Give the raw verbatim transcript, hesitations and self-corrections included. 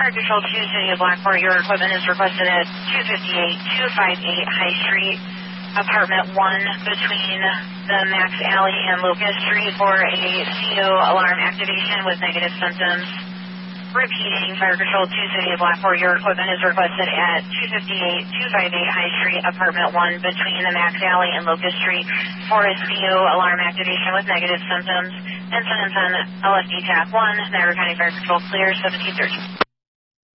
Fire Control two, City of Blackport, your equipment is requested at two fifty-eight, two fifty-eight High Street, Apartment one, between the Max Alley and Locust Street for a C O alarm activation with negative symptoms. Repeating, Fire Control two, City of Blackport, your equipment is requested at two fifty-eight, two fifty-eight High Street, Apartment one, between the Max Alley and Locust Street for a C O alarm activation with negative symptoms. Incidents on L F D T A C one, Niagara County Fire Control clear, seventeen thirty.